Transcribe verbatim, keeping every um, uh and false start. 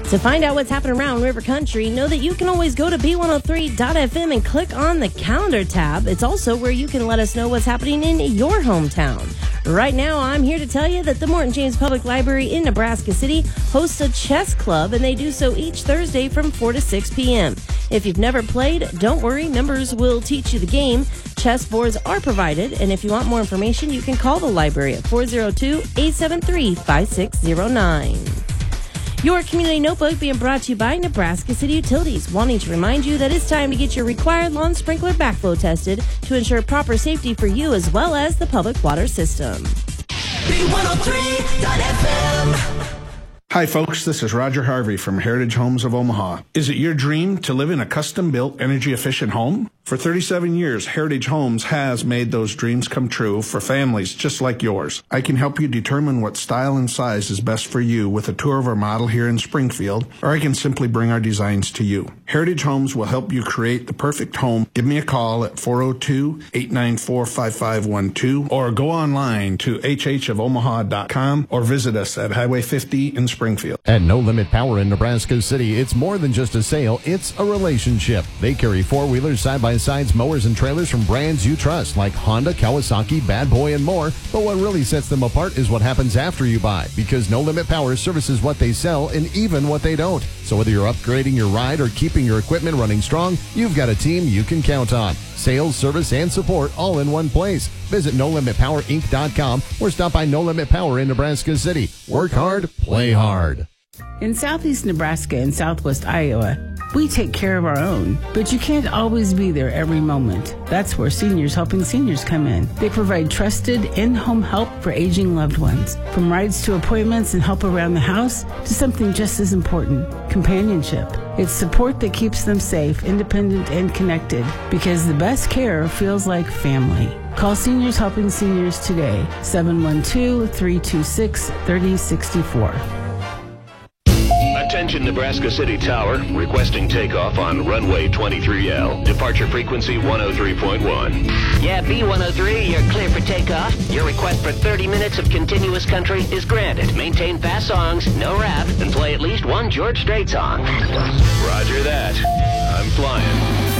To find out what's happening around River Country, know that you can always go to B one oh three dot f m and click on the calendar tab. It's also where you can let us know what's happening in your hometown. Right now, I'm here to tell you that the Morton James Public Library in Nebraska City hosts a chess club, and they do so each Thursday from four to six p.m. If you've never played, don't worry, members will teach you the game. Chess boards are provided, and if you want more information, you can call the library at four oh two, eight seven three, five six oh nine. Your Community Notebook being brought to you by Nebraska City Utilities, wanting to remind you that it's time to get your required lawn sprinkler backflow tested to ensure proper safety for you as well as the public water system. B one oh three dot f m. Hi folks, this is Roger Harvey from Heritage Homes of Omaha. Is it your dream to live in a custom-built, energy-efficient home? For thirty-seven years, Heritage Homes has made those dreams come true for families just like yours. I can help you determine what style and size is best for you with a tour of our model here in Springfield, or I can simply bring our designs to you. Heritage Homes will help you create the perfect home. Give me a call at four oh two, eight nine four, five five one two or go online to h h of omaha dot com or visit us at Highway fifty in Springfield. At No Limit Power in Nebraska City, it's more than just a sale, it's a relationship. They carry four-wheelers, side-by-sides, mowers, and trailers from brands you trust, like Honda, Kawasaki, Bad Boy, and more. But what really sets them apart is what happens after you buy, because No Limit Power services what they sell and even what they don't. So whether you're upgrading your ride or keeping your equipment running strong, you've got a team you can count on. Sales, service, and support all in one place. Visit no limit power inc dot com or stop by No Limit Power in Nebraska City. Work hard, play hard. In southeast Nebraska and southwest Iowa, we take care of our own, but you can't always be there every moment. That's where Seniors Helping Seniors come in. They provide trusted in-home help for aging loved ones, from rides to appointments and help around the house to something just as important, companionship. It's support that keeps them safe, independent, and connected, because the best care feels like family. Call Seniors Helping Seniors today, seven one two, three two six, three oh six four. Attention Nebraska City Tower, requesting takeoff on runway twenty-three L. Departure frequency one oh three point one. Yeah, B one oh three, you're clear for takeoff. Your request for thirty minutes of continuous country is granted. Maintain fast songs, no rap, and play at least one George Strait song. Roger that. I'm flying.